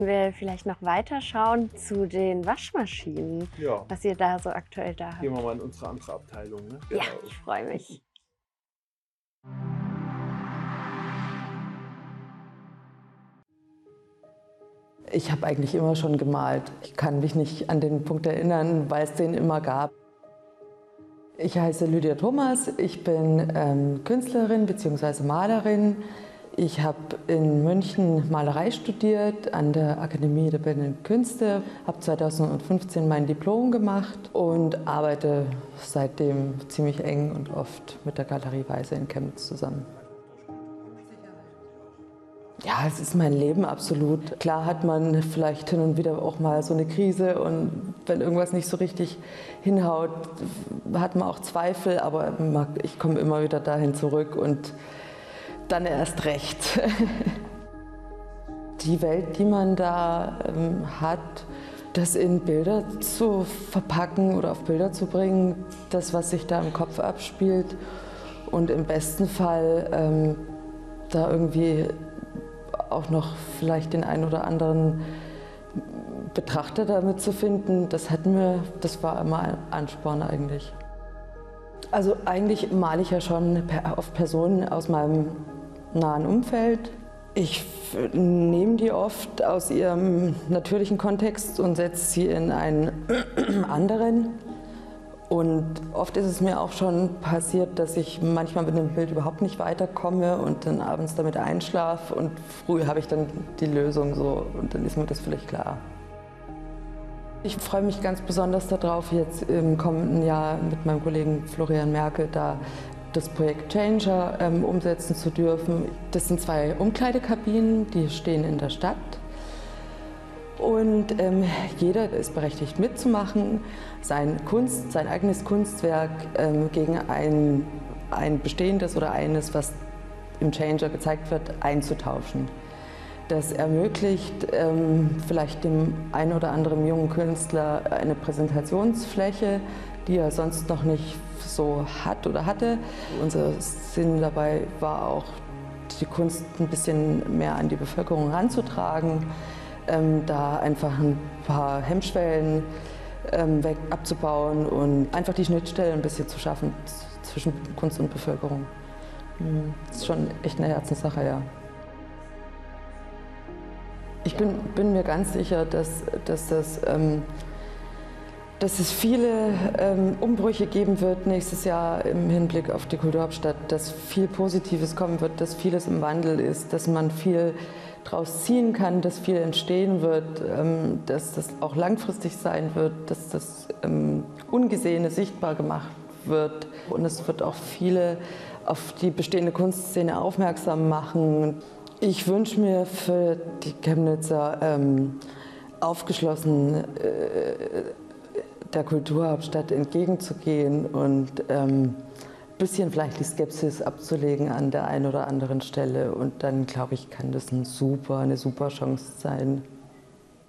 Wir vielleicht noch weiter schauen zu den Waschmaschinen, Ja, was ihr da so aktuell da habt. gehen wir mal in unsere andere Abteilung, ne? Ja, Genau. ich freue mich. Ich habe eigentlich immer schon gemalt. Ich kann mich nicht an den Punkt erinnern, weil es den immer gab. Ich heiße Lydia Thomas, ich bin Künstlerin bzw. Malerin. Ich habe in München Malerei studiert an der Akademie der Bildenden Künste, habe 2015 mein Diplom gemacht und arbeite seitdem ziemlich eng und oft mit der Galerie Weise in Chemnitz zusammen. Ja, es ist mein Leben absolut. Klar hat man vielleicht hin und wieder auch mal so eine Krise und wenn irgendwas nicht so richtig hinhaut, hat man auch Zweifel, aber ich komme immer wieder dahin zurück und dann erst recht. Die Welt, die man da hat, das in Bilder zu verpacken oder auf Bilder zu bringen, das, was sich da im Kopf abspielt und im besten Fall da irgendwie auch noch vielleicht den einen oder anderen Betrachter damit zu finden, das war immer ein Ansporn eigentlich. Also eigentlich male ich ja schon auf Personen aus meinem nahen Umfeld. Ich nehme die oft aus ihrem natürlichen Kontext und setze sie in einen anderen. Und oft ist es mir auch schon passiert, dass ich manchmal mit einem Bild überhaupt nicht weiterkomme und dann abends damit einschlafe und früh habe ich dann die Lösung so und dann ist mir das völlig klar. Ich freue mich ganz besonders darauf, jetzt im kommenden Jahr mit meinem Kollegen Florian Merkel da das Projekt Changer umsetzen zu dürfen. Das sind 2 Umkleidekabinen, die stehen in der Stadt. Und jeder ist berechtigt mitzumachen, sein eigenes Kunstwerk gegen ein bestehendes oder eines, was im Changer gezeigt wird, einzutauschen. Das ermöglicht vielleicht dem einen oder anderen jungen Künstler eine Präsentationsfläche, die er sonst noch nicht so hat oder hatte. Unser Sinn dabei war auch, die Kunst ein bisschen mehr an die Bevölkerung heranzutragen, da einfach ein paar Hemmschwellen abzubauen und einfach die Schnittstelle ein bisschen zu schaffen zwischen Kunst und Bevölkerung. Das ist schon echt eine Herzenssache, ja. Ich bin mir ganz sicher, dass es viele Umbrüche geben wird nächstes Jahr im Hinblick auf die Kulturhauptstadt, dass viel Positives kommen wird, dass vieles im Wandel ist, dass man viel daraus ziehen kann, dass viel entstehen wird, dass das auch langfristig sein wird, dass das Ungesehene sichtbar gemacht wird. Und es wird auch viele auf die bestehende Kunstszene aufmerksam machen. Ich wünsche mir für die Chemnitzer aufgeschlossen der Kulturhauptstadt entgegenzugehen und ein bisschen vielleicht die Skepsis abzulegen an der einen oder anderen Stelle. Und dann, glaube ich, kann das eine super Chance sein.